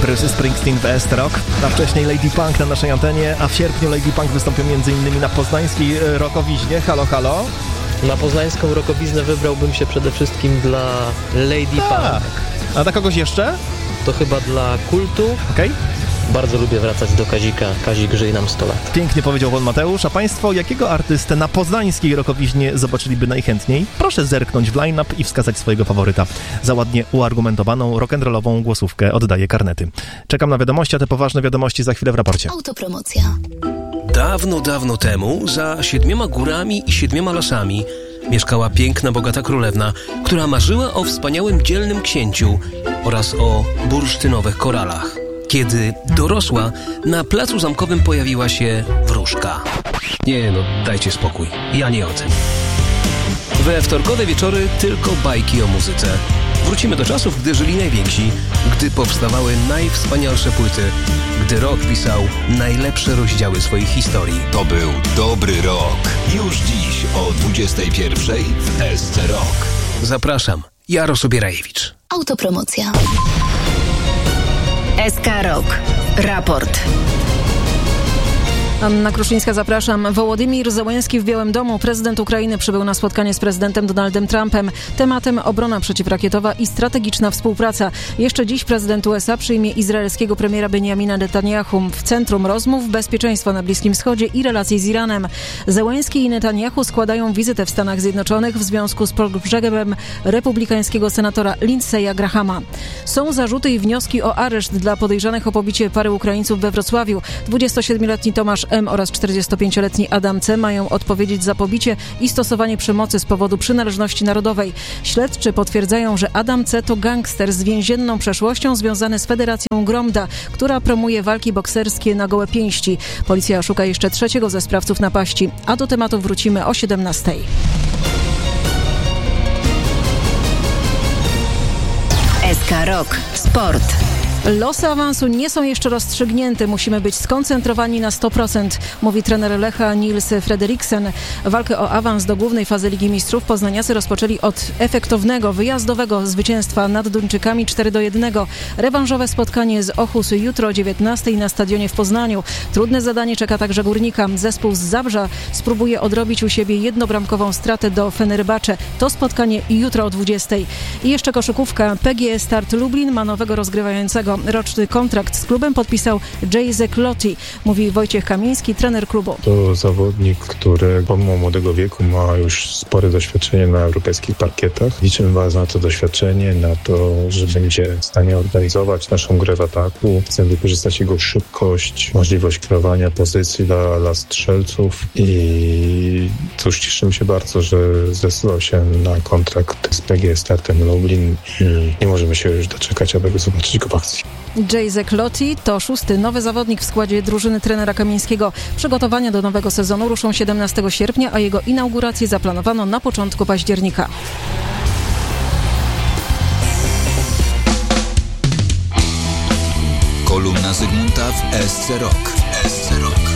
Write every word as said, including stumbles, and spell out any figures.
Bruce Springsteen w S T Rock, a wcześniej Lady Punk na naszej antenie, a w sierpniu Lady Punk wystąpią m.in. na poznańskiej Rockowiźnie. Halo, halo. Na poznańską Rockowiznę wybrałbym się przede wszystkim dla Lady tak. Punk. A dla kogoś jeszcze? To chyba dla Kultu. Okej. Okay. Bardzo lubię wracać do Kazika. Kazik żyje nam sto lat. Pięknie powiedział pan Mateusz. A państwo, jakiego artystę na poznańskiej Rockowiźnie zobaczyliby najchętniej? Proszę zerknąć w line-up i wskazać swojego faworyta. Za ładnie uargumentowaną, rock'n'rollową głosówkę oddaję karnety. Czekam na wiadomości, a te poważne wiadomości za chwilę w raporcie. Autopromocja. Dawno, dawno temu, za siedmioma górami i siedmioma lasami, mieszkała piękna, bogata królewna, która marzyła o wspaniałym, dzielnym księciu oraz o bursztynowych koralach. Kiedy dorosła, na placu zamkowym pojawiła się wróżka. Nie no, dajcie spokój, ja nie o tym. We wtorkowe wieczory tylko bajki o muzyce. Wrócimy do czasów, gdy żyli najwięksi, gdy powstawały najwspanialsze płyty, gdy rock pisał najlepsze rozdziały swoich historii. To był dobry rok. Już dziś o dwudziestej pierwszej w S C Rock. Zapraszam, Jaro Sobierajewicz. Autopromocja. S K Rock. Raport. Anna Kruszyńska, zapraszam. Wołodymyr Zełenski w Białym Domu. Prezydent Ukrainy przybył na spotkanie z prezydentem Donaldem Trumpem. Tematem obrona przeciwrakietowa i strategiczna współpraca. Jeszcze dziś prezydent U S A przyjmie izraelskiego premiera Benjamina Netanyahu. W centrum rozmów bezpieczeństwo na Bliskim Wschodzie i relacje z Iranem. Zełenski i Netanyahu składają wizytę w Stanach Zjednoczonych w związku z pogrzebem republikańskiego senatora Lindsey'a Grahama. Są zarzuty i wnioski o areszt dla podejrzanych o pobicie pary Ukraińców we Wrocławiu. dwudziestosiedmioletni Tomasz M. oraz czterdziestopięcioletni Adam C. mają odpowiedzieć za pobicie i stosowanie przemocy z powodu przynależności narodowej. Śledczy potwierdzają, że Adam C. to gangster z więzienną przeszłością związany z Federacją Gromda, która promuje walki bokserskie na gołe pięści. Policja szuka jeszcze trzeciego ze sprawców napaści, a do tematu wrócimy o siedemnastej. S K Rock. Sport. Losy awansu nie są jeszcze rozstrzygnięte. Musimy być skoncentrowani na sto procent, mówi trener Lecha Nils Frederiksen. Walkę o awans do głównej fazy Ligi Mistrzów poznaniacy rozpoczęli od efektownego, wyjazdowego zwycięstwa nad Duńczykami cztery do jednego. Rewanżowe spotkanie z Ochus jutro o dziewiętnastej na stadionie w Poznaniu. Trudne zadanie czeka także Górnika. Zespół z Zabrza spróbuje odrobić u siebie jednobramkową stratę do Fenerbahce. To spotkanie jutro o dwudziestej. I jeszcze koszykówka. P G E Start Lublin ma nowego rozgrywającego. Roczny kontrakt z klubem podpisał Jacek Lotti, mówi Wojciech Kamiński, trener klubu. To zawodnik, który pomimo młodego wieku ma już spore doświadczenie na europejskich parkietach. Liczymy bardzo na to doświadczenie, na to, że będzie w stanie organizować naszą grę w ataku. Chcemy wykorzystać jego szybkość, możliwość kreowania pozycji dla, dla strzelców i cóż, cieszymy się bardzo, że zdecydował się na kontrakt z P G E Startem Lublin i nie możemy się już doczekać, aby go zobaczyć go w akcji. Jacek Lotti to szósty nowy zawodnik w składzie drużyny trenera Kamińskiego. Przygotowania do nowego sezonu ruszą siedemnastego sierpnia, a jego inaugurację zaplanowano na początku października. Kolumna Zygmunta w S C Rock. S C Rock.